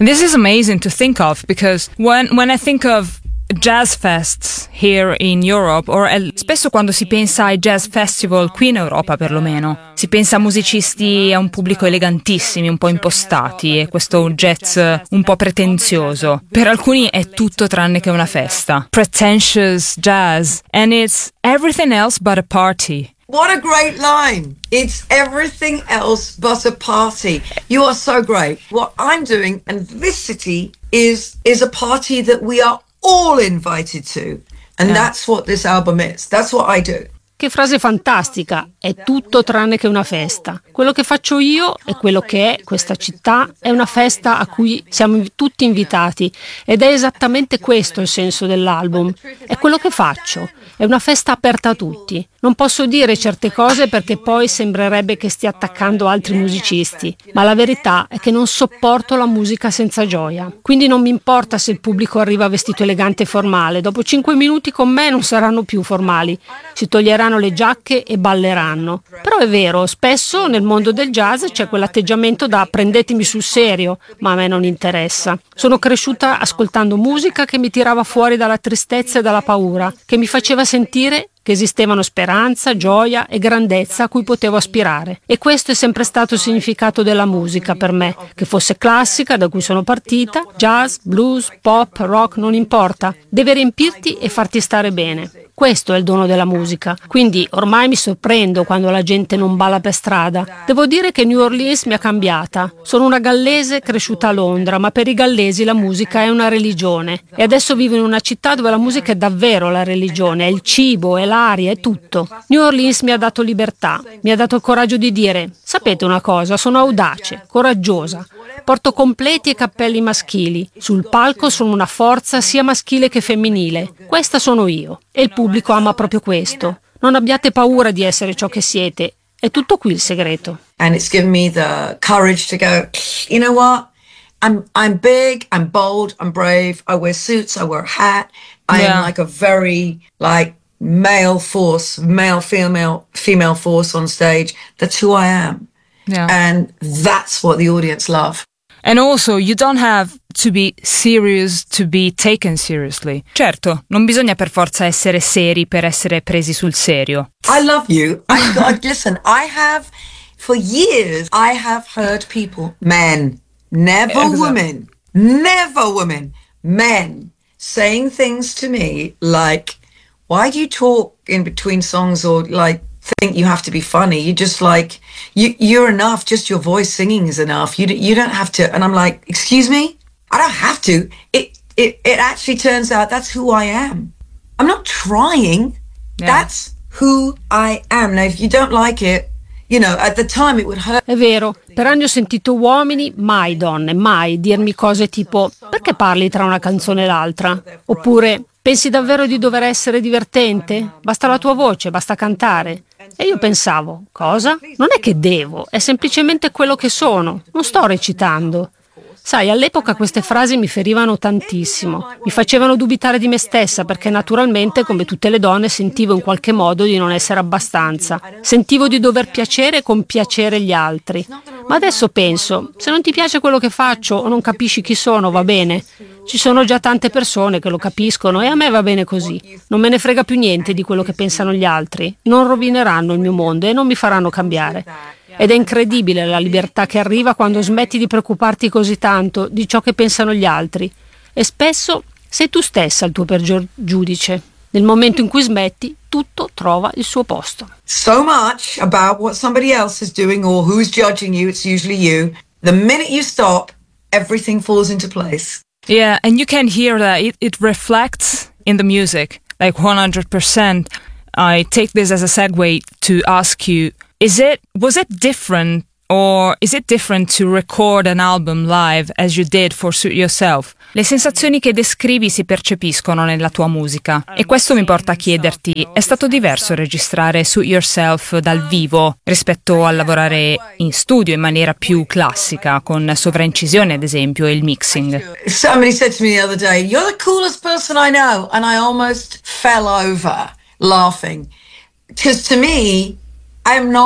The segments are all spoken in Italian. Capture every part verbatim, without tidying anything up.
This is amazing to think of, because when when I think of jazz fests here in Europe, or spesso quando si pensa ai jazz festival qui in Europa perlomeno, si pensa a musicisti, a un pubblico elegantissimi, un po' impostati, e questo jazz un po' pretenzioso. Per alcuni è tutto tranne che una festa. Pretentious jazz, and it's everything else but a party. What a great line. It's everything else but a party. You are so great. What I'm doing in this city is is a party that we are all invited to. And yeah. That's what this album is. That's what I do. Che frase fantastica, è tutto tranne che una festa. Quello che faccio io e quello che è questa città è una festa a cui siamo tutti invitati, ed è esattamente questo il senso dell'album. È quello che faccio, è una festa aperta a tutti. Non posso dire certe cose perché poi sembrerebbe che stia attaccando altri musicisti, ma la verità è che non sopporto la musica senza gioia. Quindi non mi importa se il pubblico arriva vestito elegante e formale, dopo cinque minuti con me non saranno più formali, si toglieranno le giacche e balleranno. Però è vero, spesso nel mondo del jazz c'è quell'atteggiamento da prendetemi sul serio, ma a me non interessa. Sono cresciuta ascoltando musica che mi tirava fuori dalla tristezza e dalla paura, che mi faceva sentire che esistevano speranza, gioia e grandezza a cui potevo aspirare. E questo è sempre stato il significato della musica per me, che fosse classica, da cui sono partita, jazz, blues, pop, rock, non importa. Deve riempirti e farti stare bene. Questo è il dono della musica. Quindi ormai mi sorprendo quando la gente non balla per strada. Devo dire che New Orleans mi ha cambiata. Sono una gallese cresciuta a Londra, ma per i gallesi la musica è una religione. E adesso vivo in una città dove la musica è davvero la religione, è il cibo, è l'aria, è tutto. New Orleans mi ha dato libertà, mi ha dato il coraggio di dire: sapete una cosa, sono audace, coraggiosa, porto completi e cappelli maschili. Sul palco sono una forza sia maschile che femminile. Questa sono io. E il pubblico ama proprio questo. Non abbiate paura di essere ciò che siete. È tutto qui il segreto. And it's given me the courage to go, you know what? I'm I'm big, I'm bold, I'm brave. I wear suits, I wear a hat. I Yeah. am like a very like male force, male female female force on stage. That's who I am. Yeah. And that's what the audience love. And also, you don't have to be serious to be taken seriously. Certo, non bisogna per forza essere seri per essere presi sul serio. I love you. I, I listen, I have for years I have heard people, men, never Exactly. women, never women, men saying things to me like, why do you talk in between songs, or like think you have to be funny? You just like you you're enough. Just your voice singing is enough. You you don't have to. And I'm like, excuse me, I don't have to. It it it actually turns out that's who I am. I'm not trying. Yeah. That's who I am. Now, if you don't like it, you know, at the time it would hurt. È vero, per anni ho sentito uomini, mai donne, mai dirmi cose tipo: perché parli tra una canzone e l'altra? Oppure: pensi davvero di dover essere divertente? Basta la tua voce, basta cantare. E io pensavo: cosa? Non è che devo, è semplicemente quello che sono, non sto recitando. Sai, all'epoca queste frasi mi ferivano tantissimo, mi facevano dubitare di me stessa perché naturalmente, come tutte le donne, sentivo in qualche modo di non essere abbastanza. Sentivo di dover piacere e compiacere gli altri. Ma adesso penso, se non ti piace quello che faccio o non capisci chi sono, va bene. Ci sono già tante persone che lo capiscono e a me va bene così. Non me ne frega più niente di quello che pensano gli altri. Non rovineranno il mio mondo e non mi faranno cambiare. Ed è incredibile la libertà che arriva quando smetti di preoccuparti così tanto di ciò che pensano gli altri. E spesso sei tu stessa il tuo peggior giudice. Nel momento in cui smetti, tutto trova il suo posto. So much about what somebody else is doing or who's judging you. It's usually you. The minute you stop, everything falls into place. Yeah, and you can hear that it, it reflects in the music, like one hundred percent. I take this as a segue to ask you, is it was it different, or is it different to record an album live as you did for Suit Yourself? Le sensazioni che descrivi si percepiscono nella tua musica, e questo mi porta a chiederti: è stato diverso registrare Suit Yourself dal vivo rispetto a lavorare in studio in maniera più classica, con sovraincisione ad esempio e il mixing? Somebody said to me the other day, "You're the coolest person I know," and I almost fell over laughing, because to me, I'm not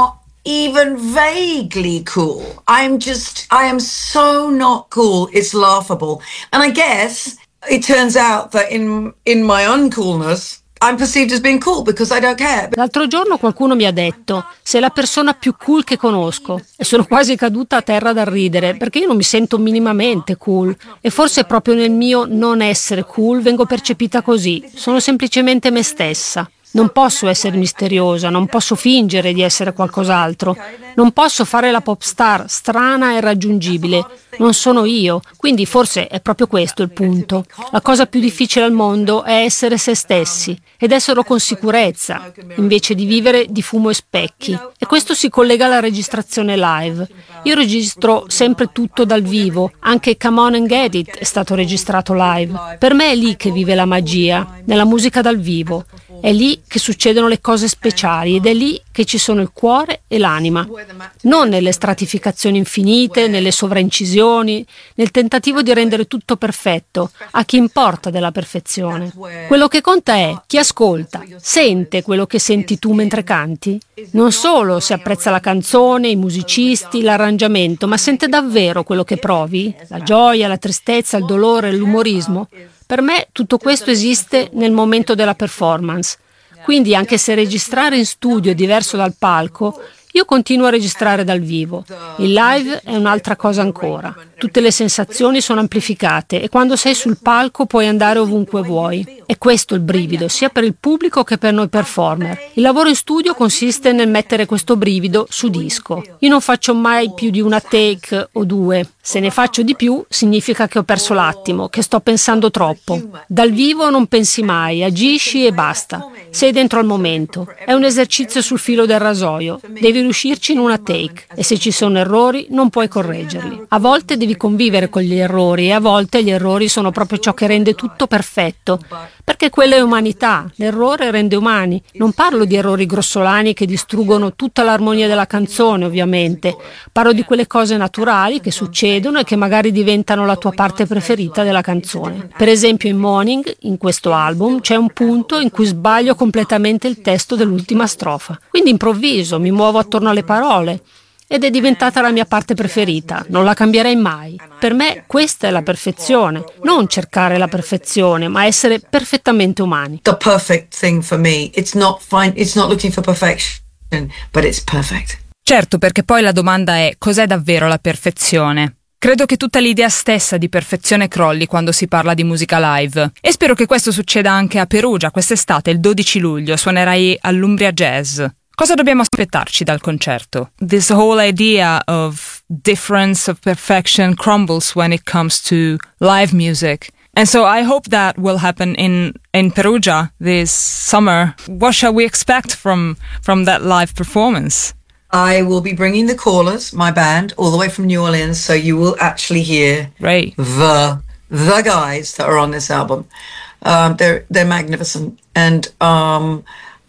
even vaguely cool. I'm just, I am so not cool. It's laughable. And I guess it turns out that in in my uncoolness, I'm perceived as being cool because I don't care. L'altro giorno qualcuno mi ha detto: sei la persona più cool che conosco, e sono quasi caduta a terra dal ridere, perché io non mi sento minimamente cool, e forse proprio nel mio non essere cool vengo percepita così. Sono semplicemente me stessa. Non posso essere misteriosa, non posso fingere di essere qualcos'altro, non posso fare la pop star strana e irraggiungibile. Non sono io, quindi forse è proprio questo il punto. La cosa più difficile al mondo è essere se stessi ed esserlo con sicurezza, invece di vivere di fumo e specchi. E questo si collega alla registrazione live. Io registro sempre tutto dal vivo, anche Come On and Get It è stato registrato live. Per me è lì che vive la magia, nella musica dal vivo. È lì che succedono le cose speciali ed è lì che ci sono il cuore e l'anima, non nelle stratificazioni infinite, nelle sovraincisioni, nel tentativo di rendere tutto perfetto. A chi importa della perfezione? Quello che conta è chi ascolta, sente quello che senti tu mentre canti. Non solo se apprezza la canzone, i musicisti, l'arrangiamento, ma sente davvero quello che provi? La gioia, la tristezza, il dolore, l'umorismo? Per me tutto questo esiste nel momento della performance. Quindi anche se registrare in studio è diverso dal palco, io continuo a registrare dal vivo. Il live è un'altra cosa ancora. Tutte le sensazioni sono amplificate e quando sei sul palco puoi andare ovunque vuoi. È questo il brivido, sia per il pubblico che per noi performer. Il lavoro in studio consiste nel mettere questo brivido su disco. Io non faccio mai più di una take o due. Se ne faccio di più significa che ho perso l'attimo, che sto pensando troppo. Dal vivo non pensi mai, agisci e basta. Sei dentro al momento. È un esercizio sul filo del rasoio. Devi riuscirci in una take e se ci sono errori non puoi correggerli. A volte devi convivere con gli errori e a volte gli errori sono proprio ciò che rende tutto perfetto, perché quella è umanità, l'errore rende umani. Non parlo di errori grossolani che distruggono tutta l'armonia della canzone, ovviamente. Parlo di quelle cose naturali che succedono e che magari diventano la tua parte preferita della canzone. Per esempio in Morning, in questo album, c'è un punto in cui sbaglio completamente il testo dell'ultima strofa. Quindi improvviso, mi muovo attorno alle parole. Ed è diventata la mia parte preferita, non la cambierei mai. Per me questa è la perfezione, non cercare la perfezione, ma essere perfettamente umani. The perfect thing for me, it's not fine, it's not looking for perfection, but it's perfect. Certo, perché poi la domanda è: cos'è davvero la perfezione? Credo che tutta l'idea stessa di perfezione crolli quando si parla di musica live. E spero che questo succeda anche a Perugia quest'estate, il dodici luglio, suonerai all'Umbria Jazz. Cosa dobbiamo aspettarci dal concerto? This whole idea of difference of perfection crumbles when it comes to live music. And so I hope that will happen in, in Perugia this summer. What shall we expect from, from that live performance? I will be bringing the Callers, my band, all the way from New Orleans, so you will actually hear Right. the the guys that are on this album. Um, they're they're magnificent, and um,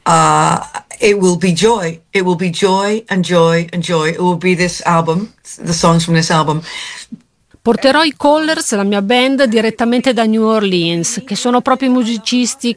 uh, it will be joy. It will be joy and joy and joy. It will be this album, the songs from this album. Porterò i Callers, la mia band, direttamente da New Orleans, che sono proprio i musicisti